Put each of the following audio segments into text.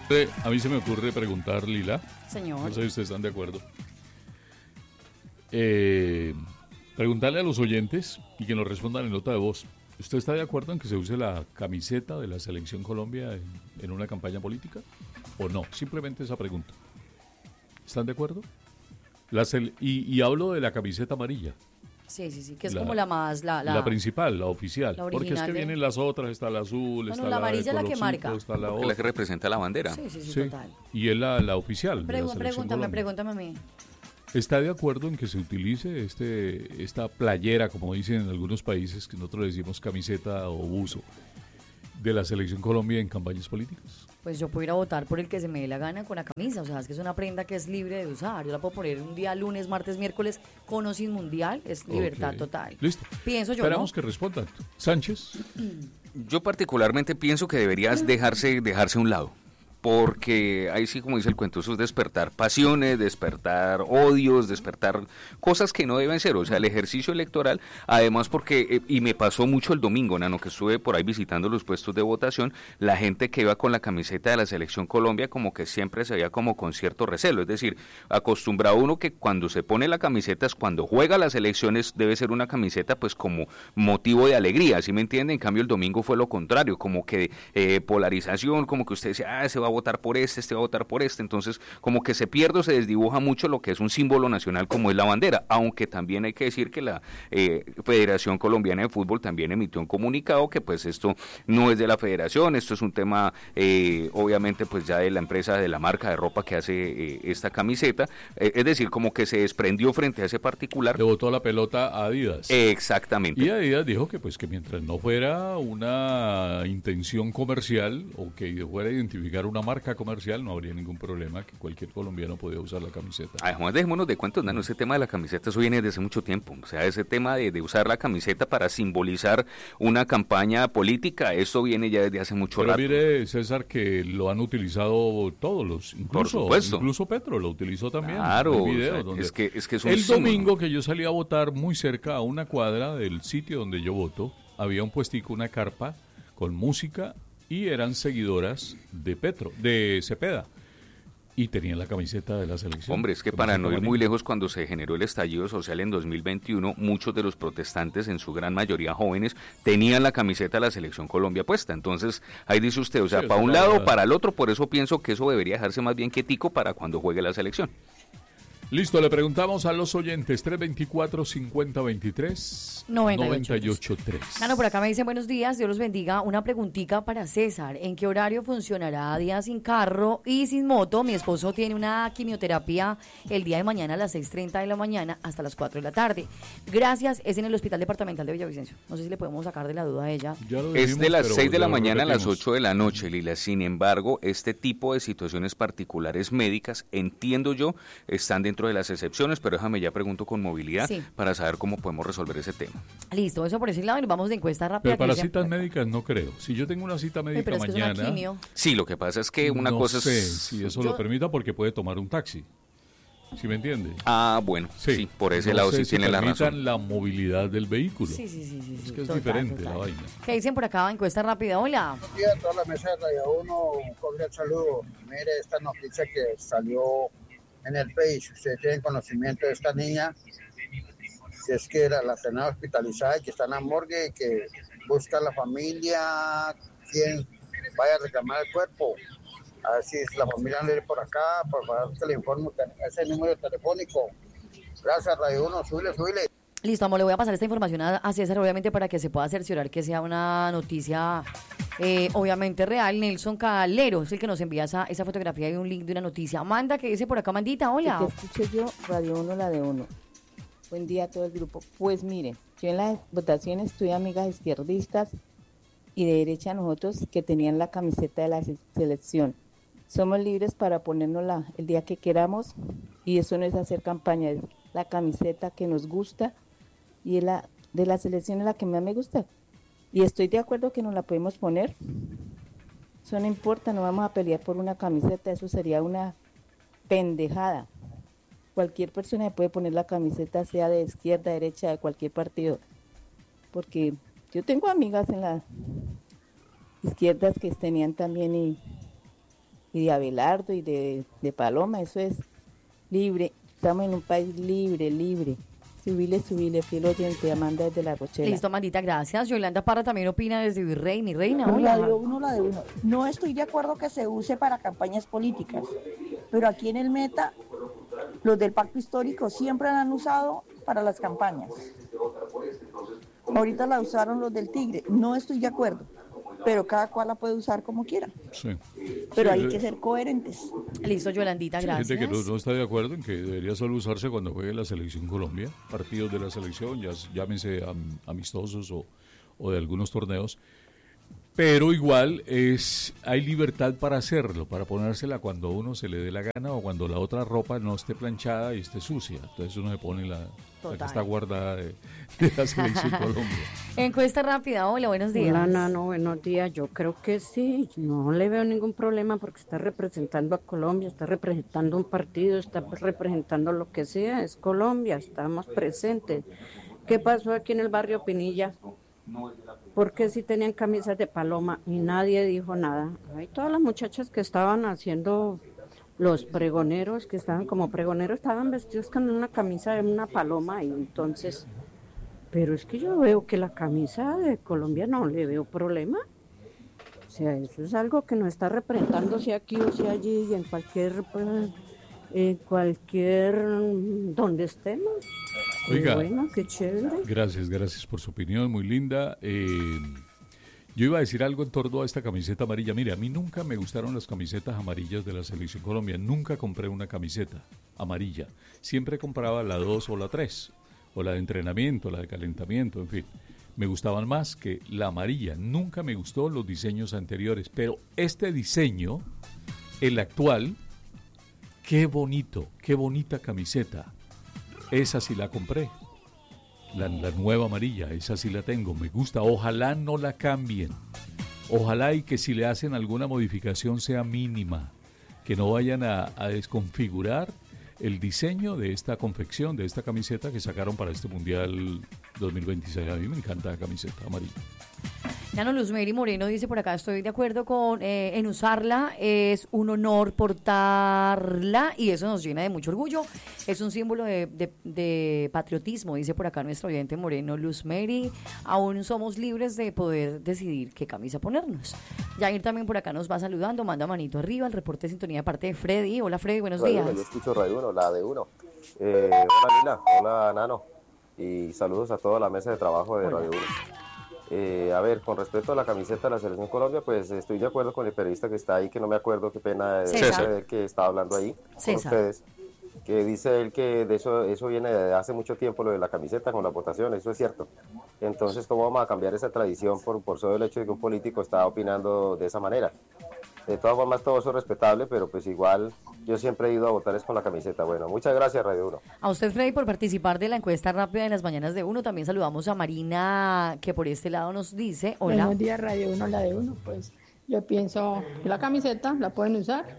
A mí se me ocurre preguntar, Lila, Señor. no sé si ustedes están de acuerdo, preguntarle a los oyentes y que nos respondan en nota de voz. ¿Usted está de acuerdo en que se use la camiseta de la Selección Colombia en una campaña política o no? Simplemente esa pregunta. ¿Están de acuerdo? Y hablo de la camiseta amarilla. Sí, que es como la más... La principal, la oficial. La porque es que vienen las otras, está la azul, está la amarilla, la la que marca. está la otra. La que representa la bandera. Sí, total. Y es la oficial. Pregúntame a mí. ¿Está de acuerdo en que se utilice esta playera, como dicen en algunos países, que nosotros le decimos camiseta o buzo, de la Selección Colombia en campañas políticas? Pues yo puedo ir a votar por el que se me dé la gana con la camisa, o sea, es que es una prenda que es libre de usar. Yo la puedo poner un día, lunes, martes, miércoles, con o sin mundial, es libertad total. Listo. Pienso yo, Esperamos que respondan. Sánchez. Yo particularmente pienso que deberías dejarse a un lado. Porque ahí sí, como dice el cuento, eso es despertar pasiones, despertar odios, despertar cosas que no deben ser. O sea, el ejercicio electoral, además porque, y me pasó mucho el domingo, Nano, que estuve por ahí visitando los puestos de votación, la gente que iba con la camiseta de la Selección Colombia como que siempre se veía como con cierto recelo. Es decir, acostumbrado uno que cuando se pone la camiseta es cuando juega las elecciones, debe ser una camiseta pues como motivo de alegría, ¿sí me entienden? En cambio el domingo fue lo contrario, como que polarización, como que usted decía, se va a votar por este va a votar por este, entonces como que se pierde o se desdibuja mucho lo que es un símbolo nacional como es la bandera, aunque también hay que decir que la Federación Colombiana de Fútbol también emitió un comunicado que pues esto no es de la federación, esto es un tema obviamente pues ya de la empresa, de la marca de ropa que hace esta camiseta, es decir, como que se desprendió frente a ese particular. Le botó la pelota a Adidas. Exactamente. Y Adidas dijo que pues que mientras no fuera una intención comercial o que fuera a identificar una marca comercial, no habría ningún problema, que cualquier colombiano podía usar la camiseta. Además, dejémonos de cuentos, Nano, ese tema de la camiseta, eso viene desde hace mucho tiempo. O sea, ese tema de usar la camiseta para simbolizar una campaña política, eso viene ya desde hace mucho rato. Pero mire, César, que lo han utilizado todos los, incluso Petro lo utilizó también. Claro, video, o sea, es que es un el símbolo. domingo que yo salí a votar muy cerca, a una cuadra del sitio donde yo voto, había un puestico, una carpa con música, y eran seguidoras de Petro, de Cepeda, y tenían la camiseta de la selección. Hombre, es que para no ir muy lejos, cuando se generó el estallido social en 2021, muchos de los protestantes, en su gran mayoría jóvenes, tenían la camiseta de la Selección Colombia puesta. Entonces, ahí dice usted, o sea, para un lado o para el otro, por eso pienso que eso debería dejarse más bien quietico para cuando juegue la selección. Listo, le preguntamos a los oyentes, 324-5023-983. Claro, por acá me dicen buenos días, Dios los bendiga. Una preguntita para César, ¿en qué horario funcionará día sin carro y sin moto? Mi esposo tiene una quimioterapia el día de mañana a las 6:30 de la mañana hasta las 4 de la tarde. Gracias, es en el Hospital Departamental de Villavicencio. No sé si le podemos sacar de la duda a ella. Es de las 6 de la mañana a las 8 de la noche, Lila. Sin embargo, este tipo de situaciones particulares médicas, entiendo yo, están dentro de las excepciones, pero déjame ya pregunto con movilidad para saber cómo podemos resolver ese tema. Listo, eso por ese lado, y vamos de encuesta rápida. Pero para citas médicas no creo. Si yo tengo una cita médica mañana... Sí, lo que pasa es que una cosa es... No sé si eso lo permita porque puede tomar un taxi. ¿Sí me entiende? Ah, bueno, sí por ese lado sí tiene la razón. Permitan la movilidad del vehículo. Sí. Es que es diferente la vaina. ¿Qué dicen por acá? Encuesta rápida, hola. Buenos días a toda la mesa de Radio 1, un cordial saludo. Mire esta noticia que salió en el país. Ustedes tienen conocimiento de esta niña, que es que la tenía hospitalizada y que está en la morgue y que busca a la familia quien vaya a reclamar el cuerpo. A ver si la familia anda por acá, por favor que le informe ese número telefónico. Gracias, Radio 1, súbile. Listo, amor, le voy a pasar esta información a César, obviamente, para que se pueda cerciorar que sea una noticia obviamente real. Nelson Calero es el que nos envía esa fotografía y un link de una noticia. Amanda, ¿qué dice por acá, Amandita? Hola. Que escuché yo, Radio 1, la de 1. Buen día a todo el grupo. Pues miren, yo en las votaciones tuve amigas izquierdistas y de derecha nosotros que tenían la camiseta de la selección. Somos libres para ponérnosla el día que queramos y eso no es hacer campaña, es la camiseta que nos gusta y es la de la selección es la que más me gusta. Y estoy de acuerdo que nos la podemos poner. Eso no importa, no vamos a pelear por una camiseta, eso sería una pendejada. Cualquier persona puede poner la camiseta, sea de izquierda, derecha, de cualquier partido. Porque yo tengo amigas en las izquierdas que tenían también y y de Abelardo y de Paloma, eso es libre. Estamos en un país libre, libre. Subile, fiel oyente, Amanda desde La Rochela. Listo, Amandita, gracias. Yolanda Parra también opina desde Virrey, mi reina. La Hola. de uno, la de uno. No estoy de acuerdo que se use para campañas políticas, pero aquí en el Meta, los del Pacto Histórico siempre la han usado para las campañas. Ahorita la usaron los del Tigre. No estoy de acuerdo, pero cada cual la puede usar como quiera. Sí. Pero Sí, hay que ser coherentes. Listo, Yolandita, sí, gracias. gente que no está de acuerdo en que debería solo usarse cuando juegue la selección Colombia, partidos de la selección, ya llámense amistosos o de algunos torneos. Pero igual hay libertad para hacerlo, para ponérsela cuando uno se le dé la gana o cuando la otra ropa no esté planchada y esté sucia. Entonces uno se pone la que está guardada de la selección Colombia. Encuesta rápida, hola, buenos días. Hola, Nano, buenos días. Yo creo que sí, no le veo ningún problema porque está representando a Colombia, está representando un partido, está representando lo que sea, es Colombia, estamos presentes. ¿Qué pasó aquí en el barrio Pinilla? Porque si tenían camisas de Paloma y nadie dijo nada. Hay todas las muchachas que estaban haciendo los pregoneros, que estaban como pregoneros, estaban vestidos con una camisa de una paloma y entonces, pero es que yo veo que la camisa de Colombia no le veo problema. O sea, eso es algo que nos está representando sea aquí o sea allí y en cualquier donde estemos. Oiga, bueno, qué chévere. Gracias por su opinión, muy linda. Yo iba a decir algo en torno a esta camiseta amarilla. Mire, a mí nunca me gustaron las camisetas amarillas de la Selección Colombia. Nunca compré una camiseta amarilla. Siempre compraba la 2 o la 3, o la de entrenamiento, la de calentamiento, en fin. Me gustaban más que la amarilla. Nunca me gustó los diseños anteriores, pero este diseño, el actual, qué bonito, qué bonita camiseta. Esa sí la compré, la nueva amarilla, esa sí la tengo, me gusta, ojalá no la cambien, ojalá y que si le hacen alguna modificación sea mínima, que no vayan a desconfigurar el diseño de esta confección, de esta camiseta que sacaron para este Mundial 2026, a mí me encanta la camiseta amarilla. Nano Luz Mary Moreno dice por acá, estoy de acuerdo en usarla, es un honor portarla y eso nos llena de mucho orgullo, es un símbolo de patriotismo, dice por acá nuestro oyente Moreno Luz Mary, aún somos libres de poder decidir qué camisa ponernos. Jair también por acá nos va saludando, manda manito arriba, el reporte de sintonía de parte de Freddy. Hola Freddy, buenos días. Yo escucho Radio 1, la de 1. Hola Lila, hola Nano y saludos a toda la mesa de trabajo de Radio 1. A ver, con respecto a la camiseta de la Selección Colombia, pues estoy de acuerdo con el periodista que está ahí, que no me acuerdo, qué pena de que estaba hablando ahí con ustedes, que dice él que de eso viene de hace mucho tiempo, lo de la camiseta con la votación, eso es cierto. Entonces, ¿cómo vamos a cambiar esa tradición por solo el hecho de que un político está opinando de esa manera? De todas formas, todo eso es respetable, pero pues igual yo siempre he ido a votar es con la camiseta. Bueno, muchas gracias, Radio 1. A usted, Freddy, por participar de la encuesta rápida de las mañanas de 1. También saludamos a Marina, que por este lado nos dice, hola. Buenos días, Radio 1, la de 1. Pues yo pienso que la camiseta la pueden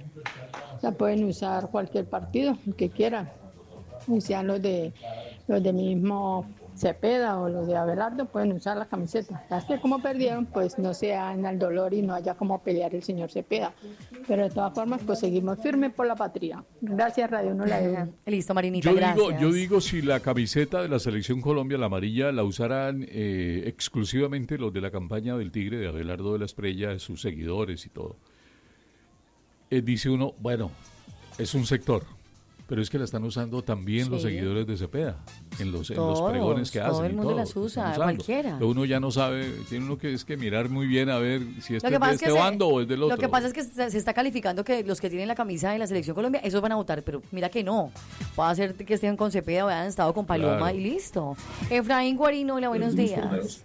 usar cualquier partido, el que quiera. Y sean los de mismo Cepeda o los de Abelardo, pueden usar la camiseta. Las que como perdieron, pues no sean al dolor y no haya como pelear el señor Cepeda. Pero de todas formas, pues seguimos firmes por la patria. Gracias, Radio 1, la de 1. Listo, Marinita, gracias. Yo digo, si la camiseta de la Selección Colombia, la amarilla, la usaran exclusivamente los de la campaña del Tigre, de Abelardo de la Espriella, de sus seguidores y todo. Dice uno, bueno, es un sector. Pero es que la están usando también los seguidores de Cepeda, en los pregones que hacen. Todo el mundo las usa, cualquiera. Pero uno ya no sabe, tiene uno que mirar muy bien a ver si es de este bando o es del otro. Lo que pasa es que se está calificando que los que tienen la camisa de la Selección Colombia, esos van a votar, pero mira que no. Puede ser que estén con Cepeda o hayan estado con Paloma y listo. Efraín Guarino, hola, buenos días.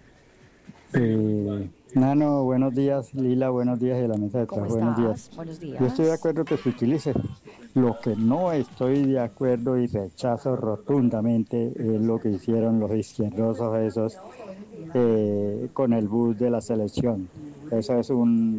Nano, buenos días. Lila, buenos días. De la mesa de trabajo, buenos días. Buenos días. Yo estoy de acuerdo que se utilice. Lo que no estoy de acuerdo y rechazo rotundamente es lo que hicieron los izquierdosos esos con el bus de la selección. Eso es un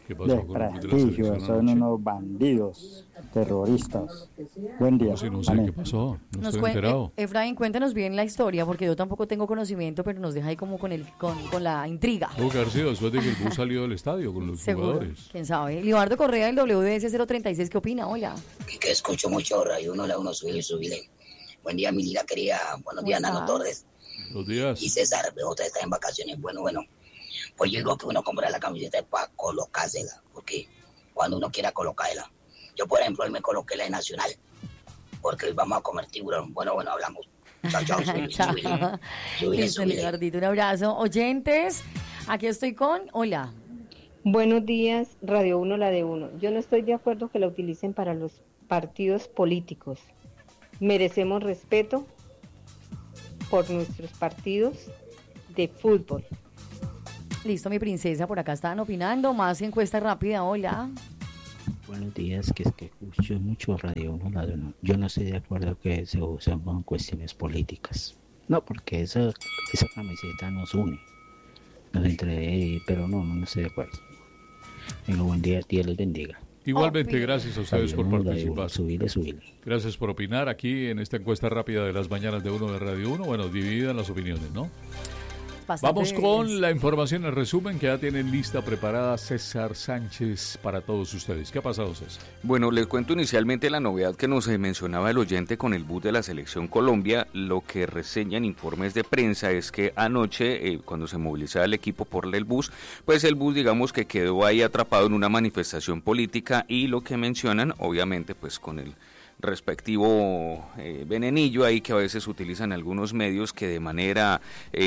¿Qué pasó con el bus de la prestigio, selección son anoche? unos bandidos, terroristas. Buen día. No, si no sé Amén. qué pasó, no Nos estoy enterado. Efraín, cuéntanos bien la historia, porque yo tampoco tengo conocimiento, pero nos deja ahí como con la intriga. Tuvo que haber sido después de que el bus salió del estadio con los Seguro, jugadores. quién sabe. Libardo Correa del WS 036, ¿qué opina? Hola. Que escucho mucho Radio 1, la 1 subile. Buen día, mi linda querida. Buenos días, Nano Torres. Buenos días. Y César, otra está en vacaciones. Bueno. Pues yo digo que uno compra la camiseta para colocársela, porque cuando uno quiera colocarla. Yo, por ejemplo, hoy me coloqué la de Nacional, porque hoy vamos a comer tiburón. Bueno, hablamos. Chao, Listo, Libardito, un abrazo. Oyentes, aquí estoy con... Hola. Buenos días, Radio 1, la de 1. Yo no estoy de acuerdo que la utilicen para los partidos políticos. Merecemos respeto por nuestros partidos de fútbol. Listo, mi princesa, por acá estaban opinando. Más encuesta rápida, hola. Buenos días, que es que escucho mucho Radio 1, la de 1. Yo no estoy de acuerdo que se usen con cuestiones políticas. No, porque esa camiseta nos une. Pero no estoy de acuerdo. Venga, buen día, Dios les bendiga. Igualmente, gracias a ustedes por participar. Subile. Gracias por opinar aquí en esta encuesta rápida de las mañanas de 1 de Radio 1. Bueno, divididas las opiniones, ¿no? Vamos con la información, el resumen que ya tienen lista preparada César Sánchez para todos ustedes. ¿Qué ha pasado, César? Bueno, les cuento inicialmente la novedad que nos mencionaba el oyente con el bus de la Selección Colombia. Lo que reseñan informes de prensa es que anoche, cuando se movilizaba el equipo por el bus, pues el bus, digamos que quedó ahí atrapado en una manifestación política y lo que mencionan, obviamente, pues con el respectivo venenillo ahí que a veces utilizan algunos medios que de manera...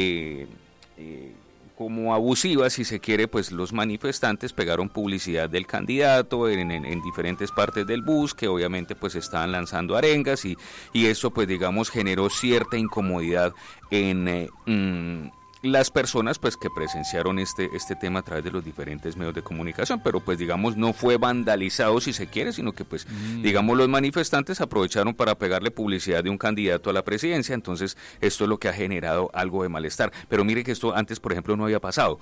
como abusiva, si se quiere, pues los manifestantes pegaron publicidad del candidato en diferentes partes del bus, que obviamente pues estaban lanzando arengas y eso pues digamos generó cierta incomodidad en las personas pues que presenciaron este tema a través de los diferentes medios de comunicación, pero pues digamos no fue vandalizado si se quiere, sino que pues digamos los manifestantes aprovecharon para pegarle publicidad de un candidato a la presidencia, entonces esto es lo que ha generado algo de malestar, pero mire que esto antes por ejemplo no había pasado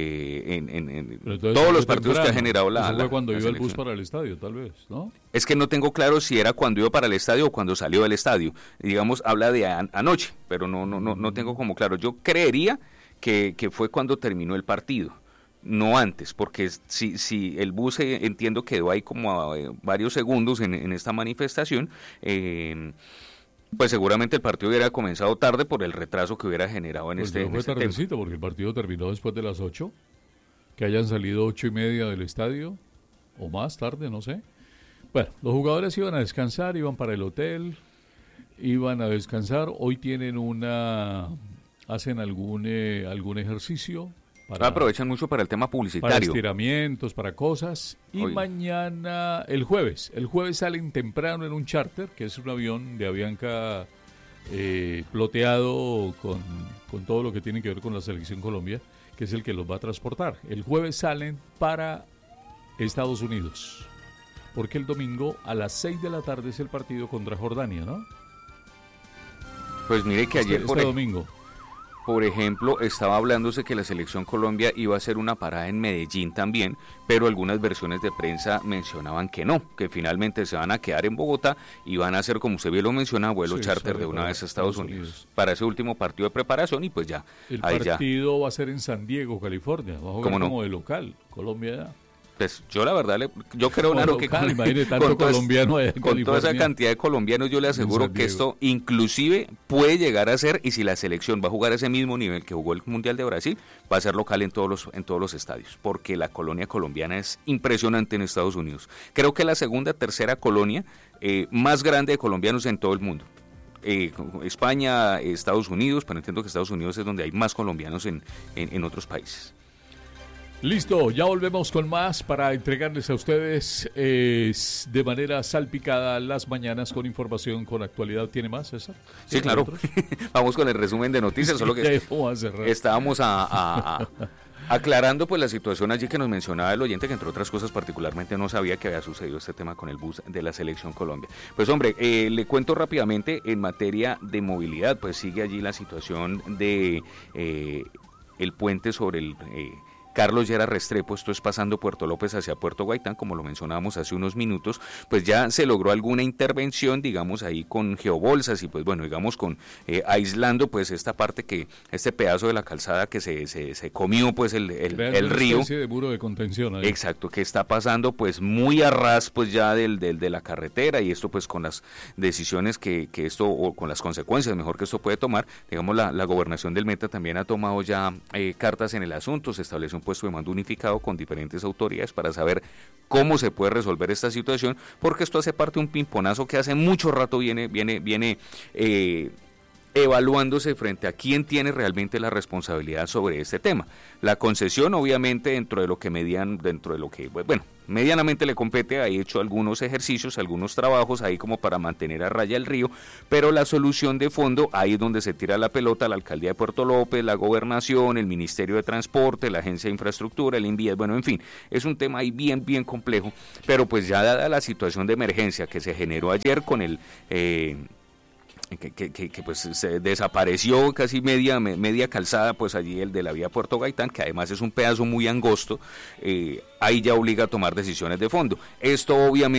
en todos los partidos que ha generado la... Eso fue cuando iba el selección. bus para el estadio, tal vez, ¿no? Es que no tengo claro si era cuando iba para el estadio o cuando salió del estadio. Digamos, habla de anoche, pero no tengo como claro. Yo creería que fue cuando terminó el partido, no antes, porque si el bus entiendo quedó ahí como a varios segundos en esta manifestación, pues seguramente el partido hubiera comenzado tarde por el retraso que hubiera generado en pues este fue tardecito, tema. porque el partido terminó después de las 8, que hayan salido 8:30 del estadio, o más tarde, no sé. Bueno, los jugadores iban a descansar, iban para el hotel, iban a descansar. Hoy tienen hacen algún ejercicio. Aprovechan mucho para el tema publicitario. Para estiramientos, para cosas. Y hoy. Mañana, el jueves salen temprano en un charter, que es un avión de Avianca ploteado con todo lo que tiene que ver con la Selección Colombia, que es el que los va a transportar. El jueves salen para Estados Unidos. Porque el domingo a las 6 de la tarde es el partido contra Jordania, ¿no? Pues mire que ayer domingo. Por ejemplo, estaba hablándose que la Selección Colombia iba a hacer una parada en Medellín también, pero algunas versiones de prensa mencionaban que no, que finalmente se van a quedar en Bogotá y van a hacer, como usted bien lo menciona, vuelo charter de una vez a Estados Unidos para ese último partido de preparación y pues ya. El partido va a ser en San Diego, California, va a jugar como de local, Colombia ya. Pues yo la verdad, yo creo que con toda esa cantidad de colombianos yo le aseguro que esto inclusive puede llegar a ser, y si la selección va a jugar a ese mismo nivel que jugó el Mundial de Brasil, va a ser local en todos los estadios, porque la colonia colombiana es impresionante en Estados Unidos. Creo que la segunda, tercera colonia más grande de colombianos en todo el mundo. España, Estados Unidos, pero entiendo que Estados Unidos es donde hay más colombianos en otros países. Listo, ya volvemos con más para entregarles a ustedes de manera salpicada las mañanas con información, con actualidad. ¿Tiene más, César? Sí, claro. Vamos con el resumen de noticias, solo que estábamos aclarando pues la situación allí que nos mencionaba el oyente, que entre otras cosas particularmente no sabía que había sucedido este tema con el bus de la Selección Colombia. Pues hombre, le cuento rápidamente en materia de movilidad, pues sigue allí la situación de el puente sobre el Carlos Llera Restrepo, esto es pasando Puerto López hacia Puerto Gaitán, como lo mencionábamos hace unos minutos, pues ya se logró alguna intervención, digamos, ahí con geobolsas y pues bueno, digamos con aislando pues esta parte este pedazo de la calzada que se comió pues el río. Una especie de muro de contención ahí. Exacto, que está pasando pues muy a ras pues ya de la carretera, y esto pues con las decisiones que esto, o con las consecuencias mejor que esto puede tomar, digamos la gobernación del Meta también ha tomado ya cartas en el asunto, se establece un puesto de mando unificado con diferentes autoridades para saber cómo se puede resolver esta situación, porque esto hace parte de un pimponazo que hace mucho rato viene evaluándose frente a quién tiene realmente la responsabilidad sobre este tema. La concesión, obviamente, dentro de lo que medianamente le compete, ha hecho algunos ejercicios, algunos trabajos ahí como para mantener a raya el río, pero la solución de fondo, ahí es donde se tira la pelota, la alcaldía de Puerto López, la gobernación, el Ministerio de Transporte, la Agencia de Infraestructura, el INVIES, bueno, en fin, es un tema ahí bien complejo, pero pues ya dada la situación de emergencia que se generó ayer con el que pues se desapareció casi media calzada pues allí el de la vía Puerto Gaitán, que además es un pedazo muy angosto, ahí ya obliga a tomar decisiones de fondo. Esto obviamente